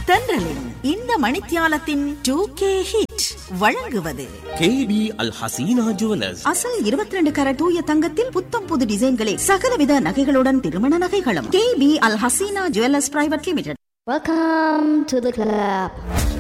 தென்றலின் இந்த மணித்தியாலத்தின் 2K hit வழங்குவது KB Al Hasina Jewelers. அசல் 22 கரட் தூய தங்கத்தில் புத்தம் புது டிசைன்களில் சகலவித நகைகளுடன் திருமண நகைகளும் KB Al Hasina Jewelers Private Limited. Welcome to the club.